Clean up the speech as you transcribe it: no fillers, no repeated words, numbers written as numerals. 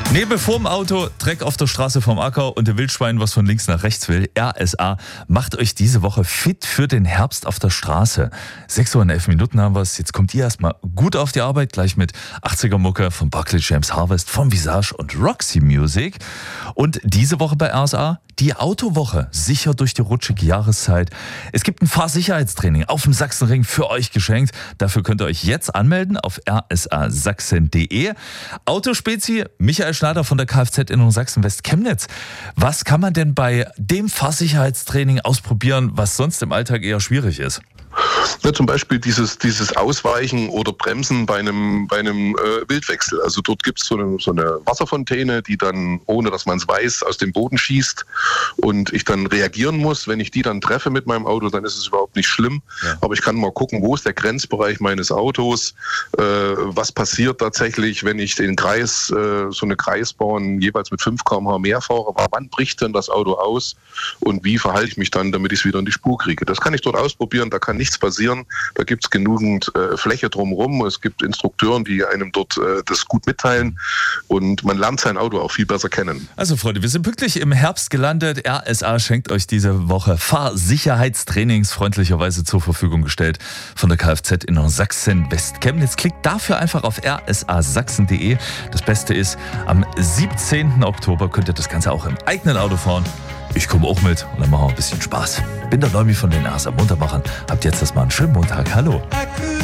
Nebel vorm Auto, Dreck auf der Straße vom Acker und der Wildschwein, was von links nach rechts will. RSA macht euch diese Woche fit für den Herbst auf der Straße. 6:11 haben wir es. Jetzt kommt ihr erstmal gut auf die Arbeit, gleich mit 80er-Mucke von Barclay James Harvest, vom Visage und Roxy Music. Und diese Woche bei RSA die Autowoche, sicher durch die rutschige Jahreszeit. Es gibt ein Fahrsicherheitstraining auf dem Sachsenring für euch geschenkt. Dafür könnt ihr euch jetzt anmelden auf rsasachsen.de. Autospezi Michael Schneider von der Kfz-Innung Sachsen-West-Chemnitz. Was kann man denn bei dem Fahrsicherheitstraining ausprobieren, was sonst im Alltag eher schwierig ist? Ja, zum Beispiel dieses Ausweichen oder Bremsen bei einem Wildwechsel. Also dort gibt es so eine Wasserfontäne, die dann, ohne dass man es weiß, aus dem Boden schießt und ich dann reagieren muss. Wenn ich die dann treffe mit meinem Auto, dann ist es überhaupt nicht schlimm. Ja. Aber ich kann mal gucken, wo ist der Grenzbereich meines Autos, was passiert tatsächlich, wenn ich den Kreis, so eine Kreisbahn jeweils mit 5 km/h mehr fahre. Wann bricht denn das Auto aus und wie verhalte ich mich dann, damit ich es wieder in die Spur kriege? Das kann ich dort ausprobieren, da kann nichts passieren. Da gibt es genügend Fläche drumherum. Es gibt Instrukteuren, die einem dort das gut mitteilen und man lernt sein Auto auch viel besser kennen. Also Freunde, wir sind pünktlich im Herbst gelandet. RSA schenkt euch diese Woche Fahrsicherheitstrainings freundlicherweise zur Verfügung gestellt von der Kfz-Innung Sachsen-West-Chemnitz. Klickt dafür einfach auf rsasachsen.de. Das Beste ist, am 17. Oktober könnt ihr das Ganze auch im eigenen Auto fahren. Ich komme auch mit und dann machen wir ein bisschen Spaß. Bin der Neumi von den RSA Muntermachern. Habt jetzt erstmal einen schönen Montag. Hallo.